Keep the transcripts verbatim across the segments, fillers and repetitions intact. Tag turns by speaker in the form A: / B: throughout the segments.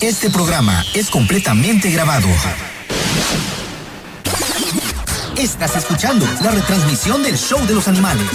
A: Este programa es completamente grabado. Estás escuchando la retransmisión del Show de los Animales.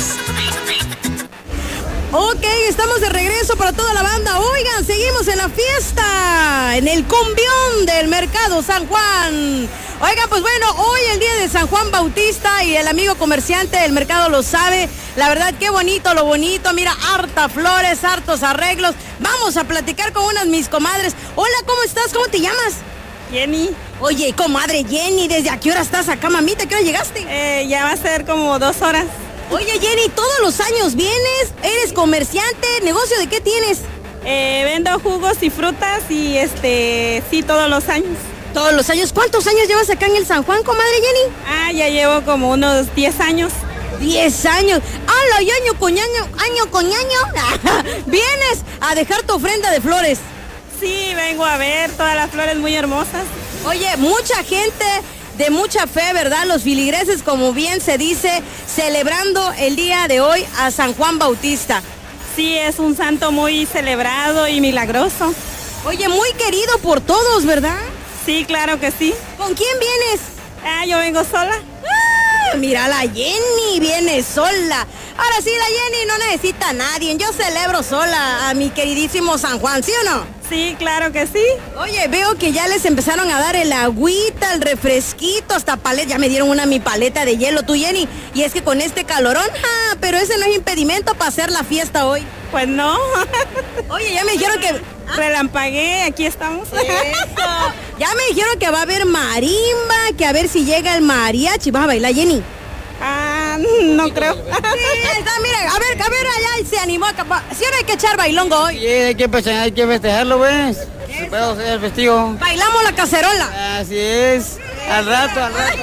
B: Ok, estamos de regreso para toda la banda. Oigan, seguimos en la fiesta, en el cumbión del Mercado San Juan. Oigan, pues bueno, hoy el día de San Juan Bautista y el amigo comerciante del mercado lo sabe. La verdad, qué bonito, lo bonito. Mira, harta flores, hartos arreglos. Vamos a platicar con unas mis comadres. Hola, ¿cómo estás? ¿Cómo te llamas?
C: Jenny.
B: Oye, comadre Jenny, ¿desde a qué hora estás acá, mamita? ¿Qué hora llegaste?
C: Eh, ya va a ser como dos horas.
B: Oye, Jenny, ¿todos los años vienes? ¿Eres comerciante? ¿Negocio de qué tienes?
C: Eh, vendo jugos y frutas y este, sí, todos los años.
B: Todos los años. ¿Cuántos años llevas acá en el San Juan, comadre Jenny?
C: Ah, ya llevo como unos diez años.
B: diez años. ¡Hala, y año con año, año con año! ¿Vienes a dejar tu ofrenda de flores?
C: Sí, vengo a ver todas las flores muy hermosas.
B: Oye, mucha gente de mucha fe, ¿verdad? Los filigreses, como bien se dice, celebrando el día de hoy a San Juan Bautista.
C: Sí, es un santo muy celebrado y milagroso.
B: Oye, muy querido por todos, ¿verdad?
C: Sí, claro que sí.
B: ¿Con quién vienes?
C: Ah, yo vengo sola.
B: Ah, mira, la Jenny viene sola. Ahora sí, la Jenny no necesita a nadie. Yo celebro sola a mi queridísimo San Juan, ¿sí o no?
C: Sí, claro que sí.
B: Oye, veo que ya les empezaron a dar el agüita, el refresquito, hasta paleta. Ya me dieron una mi paleta de hielo, tú, Jenny. Y es que con este calorón, ah, pero ese no es impedimento para hacer la fiesta hoy.
C: Pues no.
B: Oye, ya me dijeron que...
C: Relampagué, aquí estamos.
B: Eso. Ya me dijeron que va a haber marimba, que a ver si llega el mariachi. ¿Vas a bailar, Jenny?
C: Ah, no creo.
B: Sí, está, mira, a ver, a ver, allá se animó. ¿Sí o no hay que echar bailongo hoy?
D: Sí, hay que, hay que festejarlo, ¿ves? Puedo hacer el festivo.
B: Bailamos la cacerola.
D: Así es. Al rato, al rato.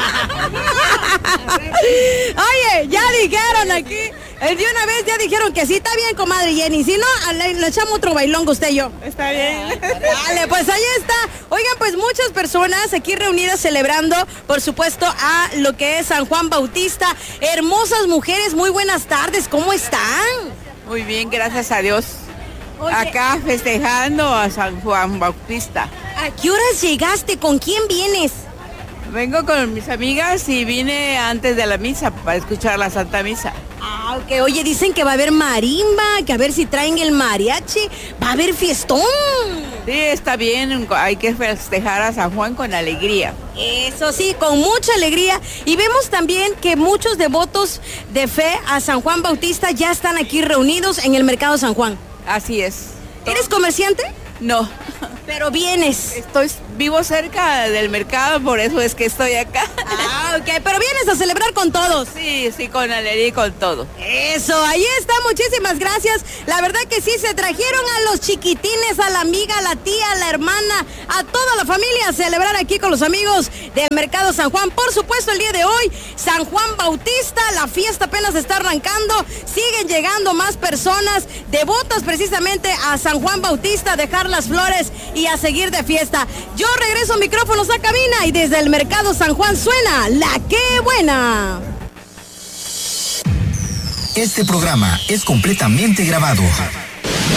B: Oye, ya dijeron aquí, de una vez ya dijeron que sí, está bien, comadre Jenny. Si no, le, le echamos otro bailongo usted y yo.
C: Está bien.
B: Dale, pues ahí está. Oigan, pues muchas personas aquí reunidas celebrando, por supuesto, a lo que es San Juan Bautista. Hermosas mujeres, muy buenas tardes, ¿cómo están?
E: Muy bien, gracias a Dios.
B: Oye,
E: Acá festejando a San Juan Bautista.
B: ¿a qué horas llegaste? ¿Con quién vienes?
E: Vengo con mis amigas y vine antes de la misa para escuchar la Santa Misa.
B: Ah, ok. Oye, dicen que va a haber marimba, que a ver si traen el mariachi. Va a haber fiestón.
E: Sí, está bien, hay que festejar a San Juan con alegría.
B: Eso sí, con mucha alegría. Y vemos también que muchos devotos de fe a San Juan Bautista ya están aquí reunidos en el Mercado San Juan.
E: Así es.
B: ¿Eres comerciante?
E: No,
B: Pero vienes.
E: estoy vivo cerca del mercado, por eso es que estoy acá.
B: Ah, ok, pero vienes a celebrar con todos.
E: Sí, sí, con alegría y con todo.
B: Eso, ahí está, muchísimas gracias. La verdad que sí, se trajeron a los chiquitines, a la amiga, a la tía, a la hermana, a toda la familia a celebrar aquí con los amigos del Mercado San Juan. Por supuesto, el día de hoy, San Juan Bautista, la fiesta apenas está arrancando. Siguen llegando más personas devotas precisamente a San Juan Bautista, a dejar las flores y a seguir de fiesta. Yo regreso micrófonos a cabina y desde el Mercado San Juan suena La Qué Buena.
A: Este programa es completamente grabado.